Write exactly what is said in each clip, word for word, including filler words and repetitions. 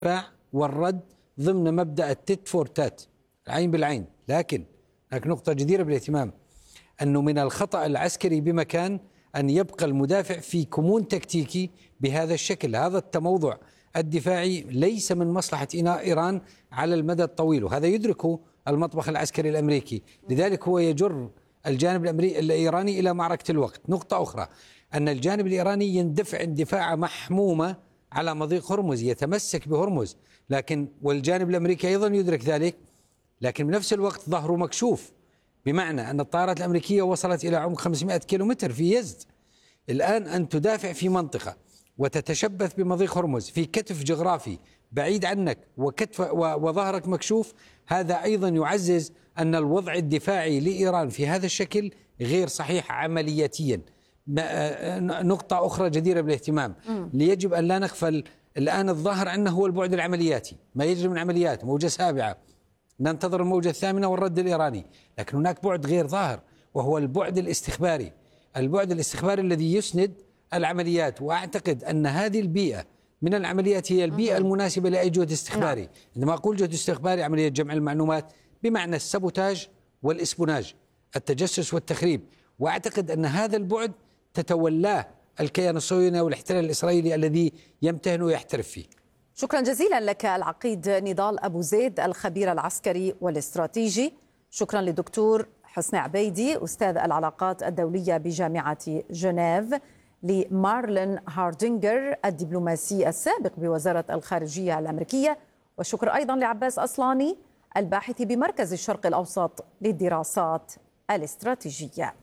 والرد ضمن مبدأ التت فور تات، العين بالعين. لكن هناك نقطة جديرة بالاهتمام، أنه من الخطأ العسكري بمكان أن يبقى المدافع في كمون تكتيكي بهذا الشكل. هذا التموضع الدفاعي ليس من مصلحة إيران على المدى الطويل، وهذا يدركه المطبخ العسكري الأمريكي. لذلك هو يجر الجانب الأمريكي الإيراني إلى معركة الوقت. نقطة أخرى، أن الجانب الإيراني يندفع اندفاع محمومة على مضيق هرمز، يتمسك بهرمز، لكن والجانب الأمريكي أيضا يدرك ذلك، لكن بنفس الوقت ظهره مكشوف، بمعنى أن الطائرات الأمريكية وصلت إلى عمق خمسمائة كيلومتر في يزد. الآن أن تدافع في منطقة وتتشبث بمضيق هرمز في كتف جغرافي بعيد عنك وكتف وظهرك مكشوف، هذا أيضا يعزز أن الوضع الدفاعي لإيران في هذا الشكل غير صحيح عملياتيا. نقطة أخرى جديرة بالاهتمام، يجب أن لا نغفل الآن الظاهر عنه هو البعد العملياتي، ما يجري من عمليات موجة سابعة، ننتظر الموجة الثامنة والرد الإيراني، لكن هناك بعد غير ظاهر وهو البعد الاستخباري، البعد الاستخباري الذي يسند العمليات. وأعتقد أن هذه البيئة من العمليات هي البيئة المناسبة لأي جهد استخباري. عندما أقول جهد استخباري، عملية جمع المعلومات بمعنى السبوتاج والإسبوناج، التجسس والتخريب. وأعتقد أن هذا البعد تتولاه الكيان الصهيوني والاحتلال الإسرائيلي الذي يمتهن ويحترف فيه. شكرا جزيلا لك العقيد نضال أبو زيد الخبير العسكري والاستراتيجي. شكرا للدكتور حسني عبيدي أستاذ العلاقات الدولية بجامعة جنيف، لمارلين هاردينجر الدبلوماسي السابق بوزارة الخارجية الأمريكية، والشكر أيضا لعباس أصلاني الباحث بمركز الشرق الأوسط للدراسات الاستراتيجية.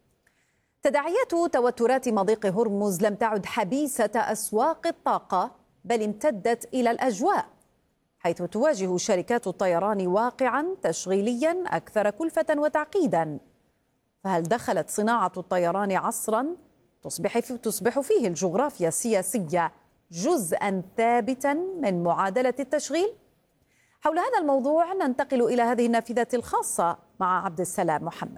تداعيات توترات مضيق هرمز لم تعد حبيسة أسواق الطاقة، بل امتدت إلى الأجواء، حيث تواجه شركات الطيران واقعا تشغيليا أكثر كلفة وتعقيدا. فهل دخلت صناعة الطيران عصرا تصبح تصبح فيه الجغرافيا السياسية جزءا ثابتا من معادلة التشغيل؟ حول هذا الموضوع ننتقل إلى هذه النافذة الخاصة مع عبد السلام محمد.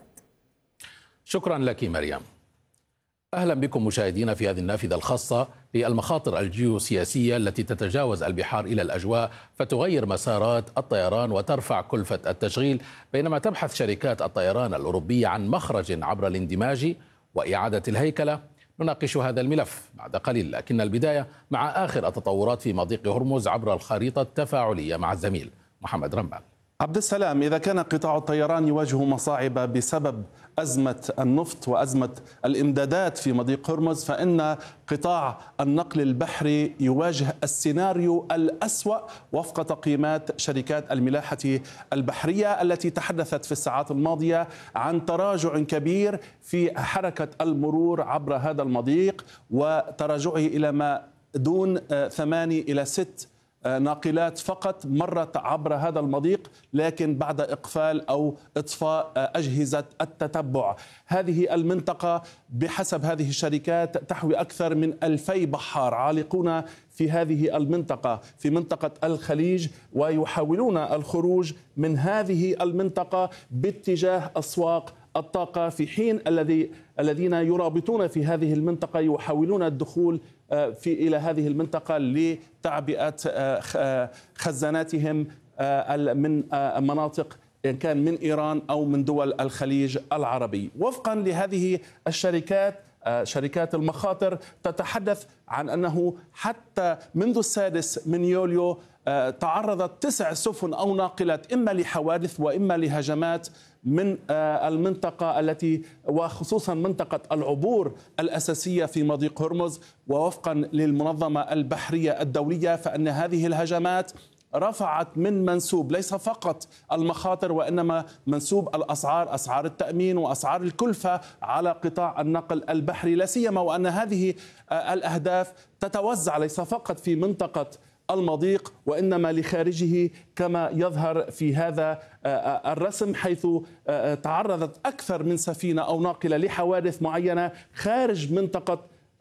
شكرا لك مريم. أهلا بكم مشاهدينا في هذه النافذة الخاصة للمخاطر الجيوسياسية التي تتجاوز البحار إلى الأجواء فتغير مسارات الطيران وترفع كلفة التشغيل، بينما تبحث شركات الطيران الأوروبية عن مخرج عبر الاندماج وإعادة الهيكلة. نناقش هذا الملف بعد قليل، لكن البداية مع آخر التطورات في مضيق هرمز عبر الخريطة التفاعلية مع الزميل محمد رمال. عبد السلام، إذا كان قطاع الطيران يواجه مصاعب بسبب أزمة النفط وأزمة الإمدادات في مضيق هرمز، فإن قطاع النقل البحري يواجه السيناريو الأسوأ وفق تقييمات شركات الملاحة البحرية التي تحدثت في الساعات الماضية عن تراجع كبير في حركة المرور عبر هذا المضيق، وتراجعه إلى ما دون ثماني إلى ست ناقلات فقط مرت عبر هذا المضيق، لكن بعد إقفال أو إطفاء أجهزة التتبع. هذه المنطقة بحسب هذه الشركات تحوي أكثر من ألفي بحار عالقون في هذه المنطقة في منطقة الخليج، ويحاولون الخروج من هذه المنطقة باتجاه أسواق الطاقة، في حين الذي الذين يرابطون في هذه المنطقة يحاولون الدخول في إلى هذه المنطقة لتعبئة خزاناتهم من مناطق إن كان من إيران أو من دول الخليج العربي. وفقا لهذه الشركات، شركات المخاطر تتحدث عن أنه حتى منذ السادس من يوليو تعرضت تسع سفن أو ناقلات إما لحوادث وإما لهجمات من المنطقة التي وخصوصا منطقة العبور الأساسية في مضيق هرمز. ووفقا للمنظمة البحرية الدولية فإن هذه الهجمات رفعت من منسوب ليس فقط المخاطر وإنما منسوب الأسعار، أسعار التأمين وأسعار الكلفة على قطاع النقل البحري، لا سيما وأن هذه الأهداف تتوزع ليس فقط في منطقة المضيق وإنما لخارجه، كما يظهر في هذا الرسم، حيث تعرضت أكثر من سفينة أو ناقلة لحوادث معينة خارج منطقة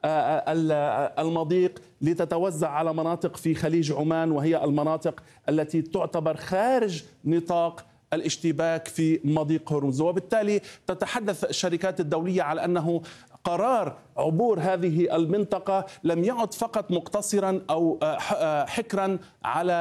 المضيق لتتوزع على مناطق في خليج عمان، وهي المناطق التي تعتبر خارج نطاق الاشتباك في مضيق هرمز. وبالتالي تتحدث الشركات الدولية على أنه قرار عبور هذه المنطقة لم يعد فقط مقتصرا أو حكرا على